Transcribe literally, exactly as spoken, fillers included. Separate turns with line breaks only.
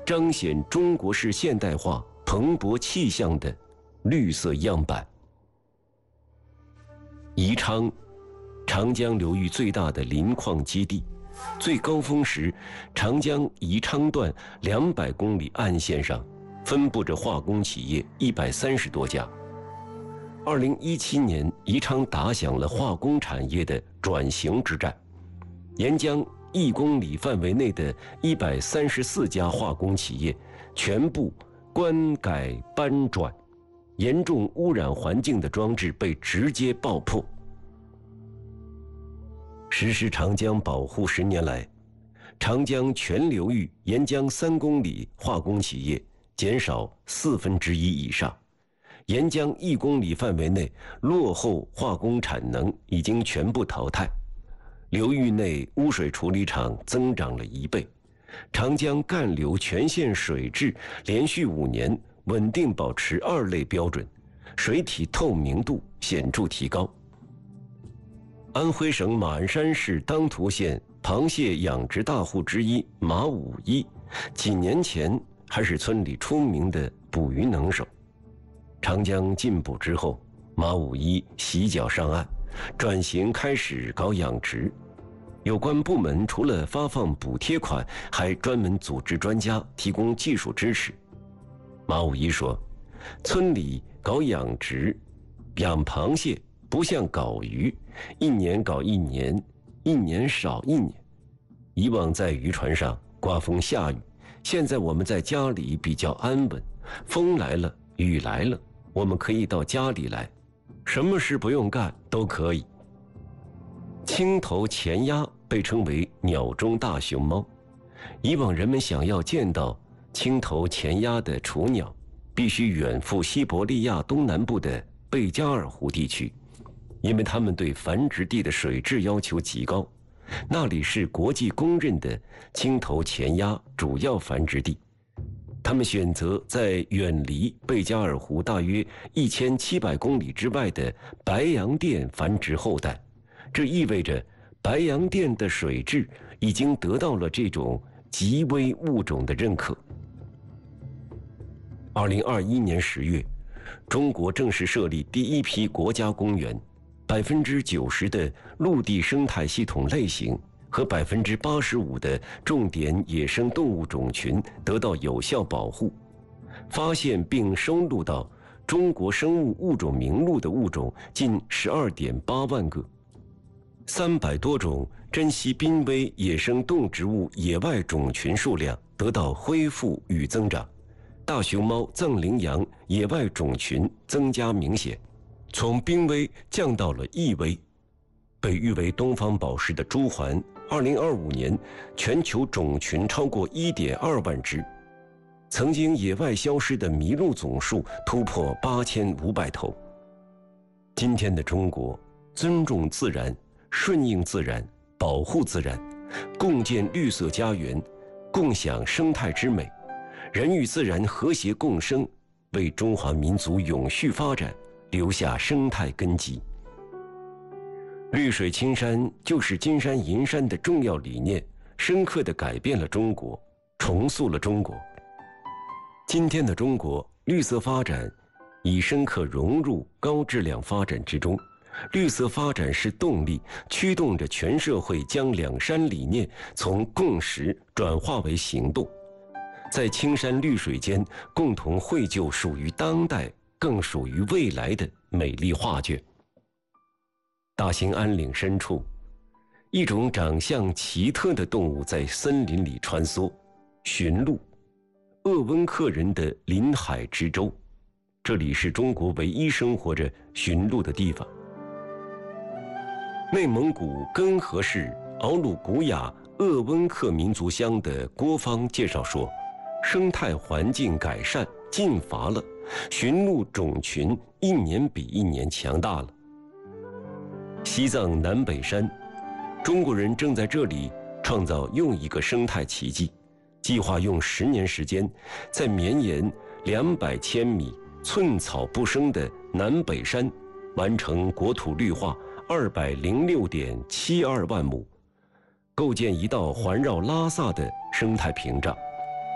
彰显中国式现代化蓬勃气象的绿色样板。宜昌，长江流域最大的磷矿基地，最高峰时，长江宜昌段两百公里岸线上分布着化工企业一百三十多家。二零一七年，宜昌打响了化工产业的转型之战，沿江一公里范围内的一百三十四家化工企业全部关改搬转，严重污染环境的装置被直接爆破。实施长江保护十年来，长江全流域沿江三公里化工企业减少四分之一以上，沿江一公里范围内落后化工产能已经全部淘汰，流域内污水处理厂增长了一倍，长江干流全线水质连续五年稳定保持二类标准，水体透明度显著提高。安徽省马鞍山市当涂县螃蟹养殖大户之一马五一，几年前还是村里出名的捕鱼能手。长江禁捕之后，马五一洗脚上岸，转型开始搞养殖。有关部门除了发放补贴款，还专门组织专家提供技术支持。马五一说，村里搞养殖，养螃蟹不像搞鱼，一年搞一年，一年少一年。以往在渔船上刮风下雨，现在我们在家里比较安稳，风来了雨来了，我们可以到家里来，什么事不用干都可以。青头前鸭被称为鸟中大熊猫，以往人们想要见到青头前鸭的雏鸟，必须远赴西伯利亚东南部的贝加尔湖地区，因为他们对繁殖地的水质要求极高，那里是国际公认的青头前鸭主要繁殖地。他们选择在远离贝加尔湖大约一千七百公里之外的白洋淀繁殖后代，这意味着白洋淀的水质已经得到了这种极危物种的认可。二零二一年十月，中国正式设立第一批国家公园，百分之九十的陆地生态系统类型和百分之八十五的重点野生动物种群得到有效保护。发现并收录到中国生物物种名录的物种近十二点八万个，三百多种珍稀濒危野生动植物野外种群数量得到恢复与增长。大熊猫、藏羚羊野外种群增加明显，从濒危降到了易危。被誉为东方宝石的朱鹮，二零二五年全球种群超过一点二万只。曾经野外消失的麋鹿总数突破八千五百头。今天的中国，尊重自然，顺应自然，保护自然，共建绿色家园，共享生态之美，人与自然和谐共生，为中华民族永续发展留下生态根基。绿水青山就是金山银山的重要理念，深刻地改变了中国，重塑了中国。今天的中国，绿色发展已深刻融入高质量发展之中。绿色发展是动力，驱动着全社会将两山理念从共识转化为行动，在青山绿水间共同绘就属于当代更属于未来的美丽画卷。大兴安岭深处，一种长相奇特的动物在森林里穿梭，驯鹿，鄂温克人的临海之州，这里是中国唯一生活着驯鹿的地方。内蒙古根河市敖鲁古雅鄂温克民族乡的郭芳介绍说，生态环境改善进伐了，驯鹿种群一年比一年强大了。西藏南北山，中国人正在这里创造又一个生态奇迹，计划用十年时间，在绵延两百千米、寸草不生的南北山，完成国土绿化二百零六点七二万亩，构建一道环绕拉萨的生态屏障。